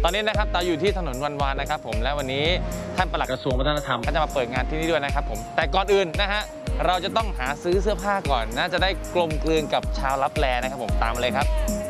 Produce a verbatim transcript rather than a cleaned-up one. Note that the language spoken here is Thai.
ตอนนี้นะครับเราอยู่ที่ถนนวันวานนะครับผมและวันนี้ท่านปลัดกระทรวงวัฒนธรรมก็จะมาเปิดงานที่นี่ด้วยนะครับผมแต่ก่อนอื่นนะฮะเราจะต้องหาซื้อเสื้อผ้าก่อนน่าจะได้กลมกลืนกับชาวลับแลนะครับผมตามมาเลยครับ